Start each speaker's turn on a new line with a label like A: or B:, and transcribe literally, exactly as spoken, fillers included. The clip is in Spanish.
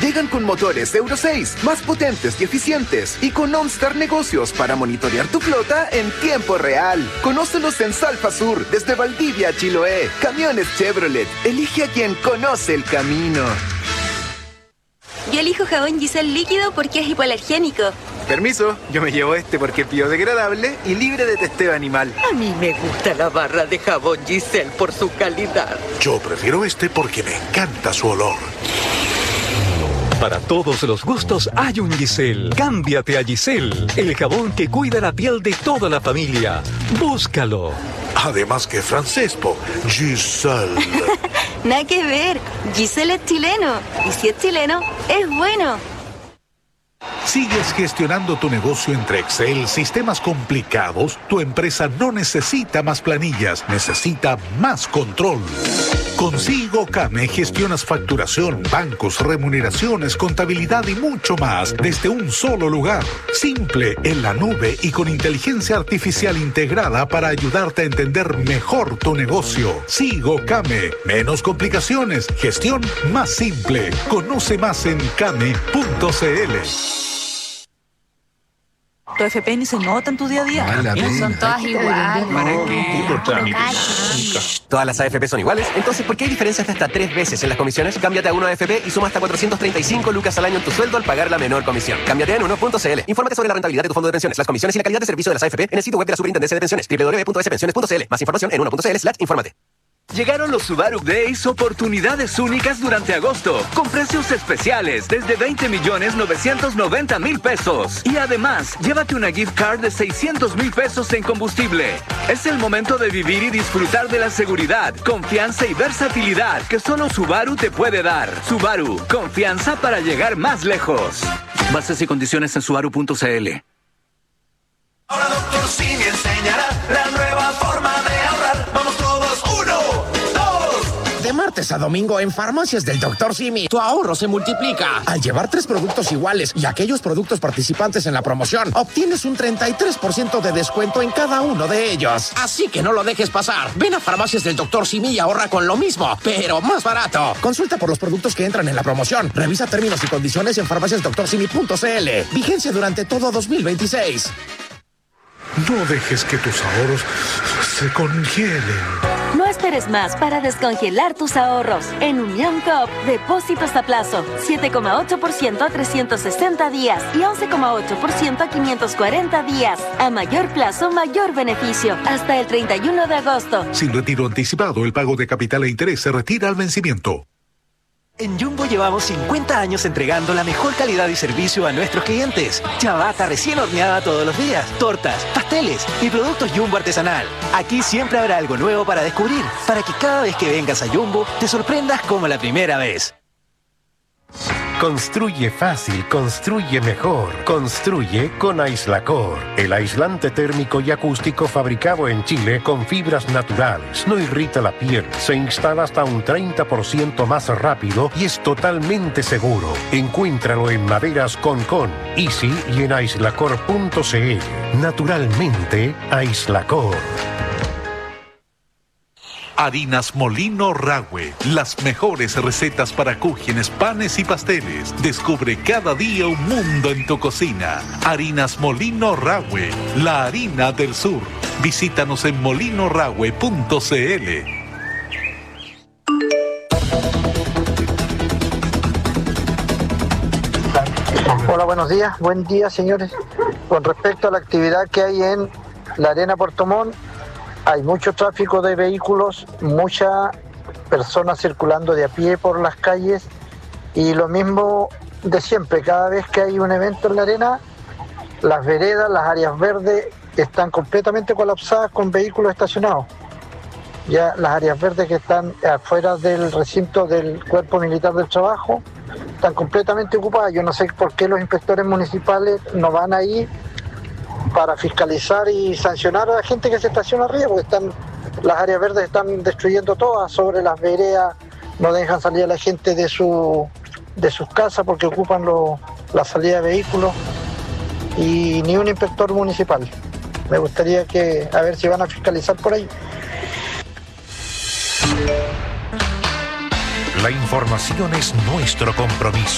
A: Llegan con motores Euro seis, más potentes y eficientes, y con OnStar Negocios para monitorear tu flota en tiempo real. Conócelos en Salfa Sur, desde Valdivia a Chiloé. Camiones Chevrolet. Elige a quien conoce el camino.
B: Yo elijo jabón Giselle líquido porque es hipoalergénico.
A: Permiso, yo me llevo este porque es biodegradable y libre de testeo animal.
C: A mí me gusta la barra de jabón Giselle por su calidad.
D: Yo prefiero este porque me encanta su olor.
E: Para todos los gustos hay un Giselle. Cámbiate a Giselle, el jabón que cuida la piel de toda la familia. Búscalo.
D: Además que francés, po. Giselle.
B: Nada que ver. Giselle es chileno. Y si es chileno, es bueno.
D: ¿Sigues gestionando tu negocio entre Excel, sistemas complicados? Tu empresa no necesita más planillas, necesita más control. Con SIGOCAME gestionas facturación, bancos, remuneraciones, contabilidad y mucho más desde un solo lugar. Simple, en la nube y con inteligencia artificial integrada para ayudarte a entender mejor tu negocio. SIGOCAME. Menos complicaciones, gestión más simple. Conoce más en came punto cl.
F: ¿Tu F P ni se nota en tu día a día?
G: Son todas iguales.
H: ¿Todas las A F P son iguales? Entonces, ¿por qué hay diferencias de hasta tres veces en las comisiones? Cámbiate a uno A F P y suma hasta cuatrocientos treinta y cinco lucas al año en tu sueldo al pagar la menor comisión. Cámbiate en uno punto cl. Infórmate sobre la rentabilidad de tu fondo de pensiones, las comisiones y la calidad de servicio de las A F P en el sitio web de la Superintendencia de Pensiones, doble u doble u doble u punto s pensiones punto cl. Más información en uno punto cl slash infórmate.
I: Llegaron los Subaru Days, oportunidades únicas durante agosto, con precios especiales desde veinte millones novecientos noventa mil pesos. Y además, llévate una gift card de seiscientos mil pesos en combustible. Es el momento de vivir y disfrutar de la seguridad, confianza y versatilidad que solo Subaru te puede dar. Subaru, confianza para llegar más lejos. Bases y condiciones en subaru punto cl.
J: Ahora Doctor Simi enseñará la nueva forma de ahorrar. Vamos todos, uno, dos.
K: De martes a domingo en Farmacias del Doctor Simi, tu ahorro se multiplica. Al llevar tres productos iguales y aquellos productos participantes en la promoción, obtienes un treinta y tres por ciento de descuento en cada uno de ellos. Así que no lo dejes pasar. Ven a Farmacias del Doctor Simi y ahorra con lo mismo, pero más barato. Consulta por los productos que entran en la promoción. Revisa términos y condiciones en farmacias doctor simi punto cl. Vigencia durante todo dos mil veintiséis.
D: No dejes que tus ahorros se congelen.
B: No esperes más para descongelar tus ahorros. En Unión Coop, depósitos a plazo, siete coma ocho por ciento a trescientos sesenta días y once coma ocho por ciento a quinientos cuarenta días. A mayor plazo, mayor beneficio. Hasta el treinta y uno de agosto.
D: Sin retiro anticipado, el pago de capital e interés se retira al vencimiento.
L: En Jumbo llevamos cincuenta años entregando la mejor calidad y servicio a nuestros clientes. Ciabatta recién horneada todos los días, tortas, pasteles y productos Jumbo artesanal. Aquí siempre habrá algo nuevo para descubrir, para que cada vez que vengas a Jumbo te sorprendas como la primera vez.
M: Construye fácil, construye mejor. Construye con Aislacor, el aislante térmico y acústico fabricado en Chile con fibras naturales. No irrita la piel, se instala hasta un treinta por ciento más rápido y es totalmente seguro. Encuéntralo en Maderas Concon, Easy y en aislacor punto cl. Naturalmente, Aislacor.
D: Harinas Molino Rahue, las mejores recetas para cúgenes, panes y pasteles. Descubre cada día un mundo en tu cocina. Harinas Molino Rahue, la harina del sur. Visítanos en molino rahue punto cl.
N: Hola, buenos días. Buen día, señores. Con respecto a la actividad que hay en la Arena Puerto Montt, hay mucho tráfico de vehículos, muchas personas circulando de a pie por las calles y lo mismo de siempre. Cada vez que hay un evento en la arena, las veredas, las áreas verdes están completamente colapsadas con vehículos estacionados. Ya las áreas verdes que están afuera del recinto del Cuerpo Militar del Trabajo están completamente ocupadas. Yo no sé por qué los inspectores municipales no van ahí para fiscalizar y sancionar a la gente que se estaciona arriba, porque están, las áreas verdes están destruyendo todas, sobre las veredas, no dejan salir a la gente de su de sus casas porque ocupan lo, la salida de vehículos, y ni un inspector municipal. Me gustaría que, a ver si van a fiscalizar por ahí.
M: La información es nuestro compromiso.